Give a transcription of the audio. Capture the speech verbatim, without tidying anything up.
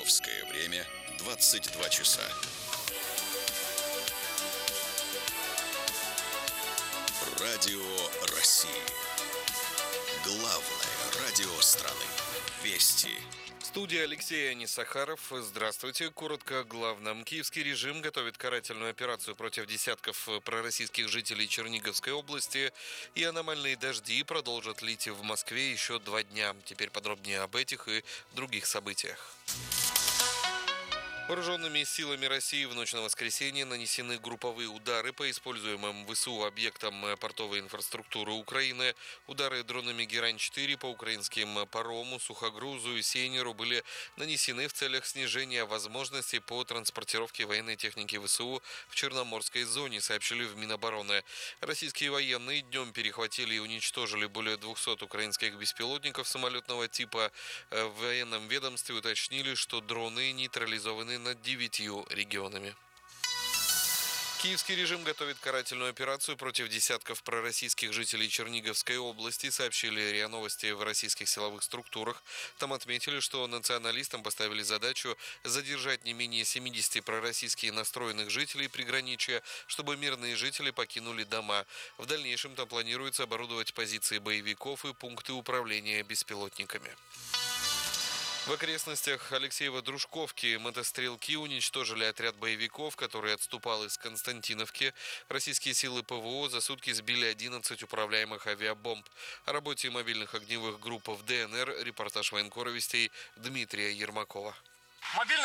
Московское время двадцать два часа. Радио России. Главное радио страны. Вести. Студия Алексей Анисахаров. Здравствуйте. Коротко о главном. Киевский режим готовит карательную операцию против десятков пророссийских жителей Черниговской области. И аномальные дожди продолжат лить в Москве еще два дня. Теперь подробнее об этих и других событиях. Вооруженными силами России в ночь на воскресенье нанесены групповые удары по используемым ВСУ объектам портовой инфраструктуры Украины. Удары дронами Герань-четыре по украинским парому, сухогрузу и сейнеру были нанесены в целях снижения возможностей по транспортировке военной техники ВСУ в Черноморской зоне, сообщили в Минобороны. Российские военные днем перехватили и уничтожили более двухсот украинских беспилотников самолетного типа. В военном ведомстве уточнили, что дроны нейтрализованы над девятью регионами. Киевский режим готовит карательную операцию против десятков пророссийских жителей Черниговской области, сообщили РИА Новости в российских силовых структурах. Там отметили, что националистам поставили задачу задержать не менее семидесяти пророссийски настроенных жителей приграничья, чтобы мирные жители покинули дома. В дальнейшем там планируется оборудовать позиции боевиков и пункты управления беспилотниками. В окрестностях Алексеево-Дружковки мотострелки уничтожили отряд боевиков, который отступал из Константиновки. Российские силы ПВО за сутки сбили одиннадцать управляемых авиабомб. О работе мобильных огневых групп в ДНР репортаж военкора Вестей Дмитрия Ермакова. Мобильные